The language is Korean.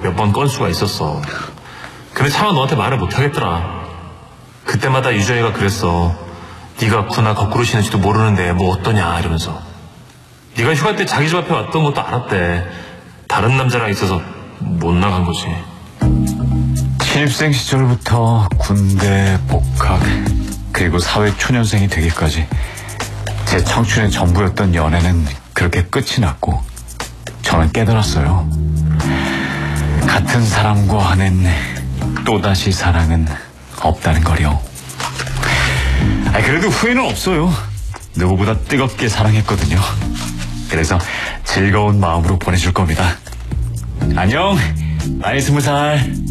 몇 번 건수가 있었어. 근데 차마 너한테 말을 못하겠더라. 그때마다 유정이가 그랬어. 네가 구나 거꾸로 쉬는지도 모르는데 뭐 어떠냐 이러면서. 네가 휴가 때 자기 집 앞에 왔던 것도 알았대. 다른 남자랑 있어서 못 나간 거지. 신입생 시절부터 군대, 복학, 그리고 사회 초년생이 되기까지 제 청춘의 전부였던 연애는 그렇게 끝이 났고 저는 깨달았어요. 같은 사람과 하는 또다시 사랑은 없다는 거요. 그래도 후회는 없어요. 누구보다 뜨겁게 사랑했거든요. 그래서 즐거운 마음으로 보내줄 겁니다. 안녕, 나의 20살.